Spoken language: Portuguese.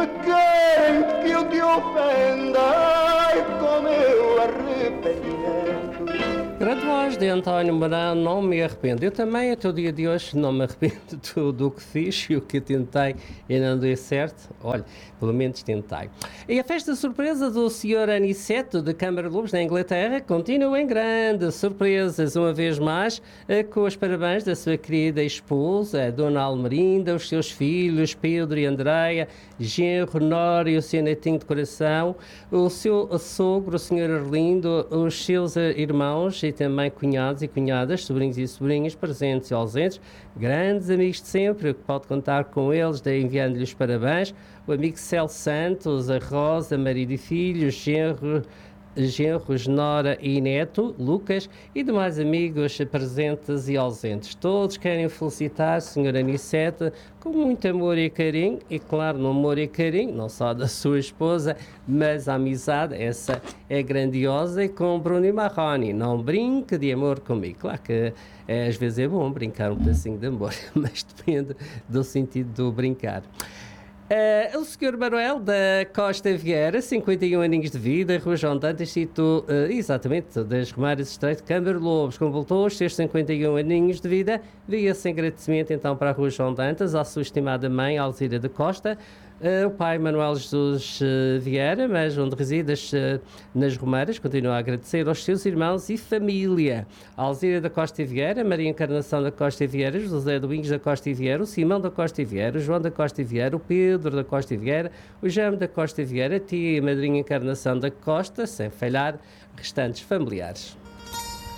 querem que eu te ofenda, ai, como eu arrependimento. Grande voz de António Mourão, não me arrependo. Eu também, até o dia de hoje, não me arrependo de tudo o que fiz e o que tentei e não deu certo. Olha, pelo menos tentei. E a festa surpresa do Sr. Aniceto de Câmara Lobos, na Inglaterra, continua em grande surpresas, uma vez mais, com os parabéns da sua querida esposa, a Dona Almerinda, os seus filhos, Pedro e Andreia, genro, Nora e o seu netinho de coração, o seu sogro, o Sr. Arlindo, os seus irmãos e também cunhados e cunhadas, sobrinhos e sobrinhas, presentes e ausentes, grandes amigos de sempre, que pode contar com eles, enviando-lhes os parabéns, o amigo Cel Santos, a Rosa, marido e filhos, genros, Nora e Neto, Lucas e demais amigos presentes e ausentes. Todos querem felicitar a Sra. Anicete com muito amor e carinho, e claro, no amor e carinho, não só da sua esposa, mas a amizade, essa é grandiosa, e com Bruno e Marroni. Não brinque de amor comigo. Claro que às vezes é bom brincar um pedacinho de amor, mas depende do sentido do brincar. O Sr. Manuel da Costa Vieira, 51 aninhos de vida, Rua João Dantas, sítio exatamente das Romárias Estreito, Câmara Lobos, completou os seus 51 aninhos de vida, via-se agradecimento então para a Rua João Dantas, à sua estimada mãe, Alzira da Costa, o pai Manuel Jesus Vieira, mas onde reside nas Romeiras, continua a agradecer aos seus irmãos e família, Alzira da Costa Vieira, Maria Encarnação da Costa Vieira, José Domingos da Costa Vieira, o Simão da Costa Vieira, o João da Costa Vieira, o Pedro da Costa Vieira, o Jaime da Costa Vieira, a tia e madrinha Encarnação da Costa, sem falhar restantes familiares.